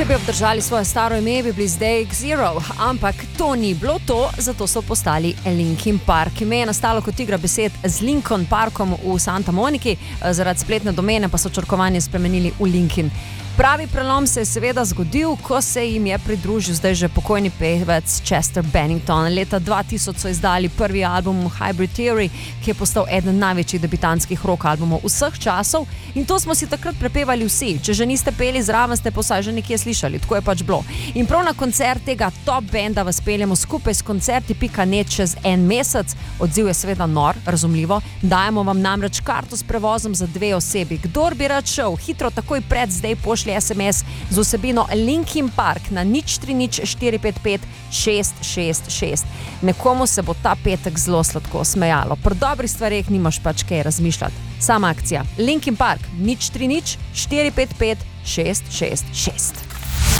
Če bi obdržali svoje staro ime, bi bili zdaj X-Zero, ampak to ni bilo to, zato so postali Linkin Park. Ime je nastalo kot igra besed z Lincoln Parkom v Santa Moniki, zaradi spletne domene pa so črkovanje spremenili v Linkin. Pravi prelom se je seveda zgodil, ko se jim je pridružil zdaj že pokojni pevec Chester Bennington. Leta 2000 so izdali prvi album Hybrid Theory, ki je postal eden največjih debitantskih rock albumov vseh časov, in to smo si takrat prepevali vsi. Če že niste peli zraven, ste posaj že nekje slišali, tako je pač bilo. In prav na koncert tega top benda vas peljemo skupaj s koncerti.net čez en mesec. Odziv je seveda nor, razumljivo. Dajemo vam namreč karto s prevozom za 2 osebi. Kdor bi rad šel, hitro takoj pred zdaj pošlji SMS z vsebino Linkin Park na 030 455 666. Nekomu se bo ta petek zelo sladko smejalo. Pri dobrih stvareh nimaš pač kaj razmišljati. Sama akcija. Linkin Park 030 455 666.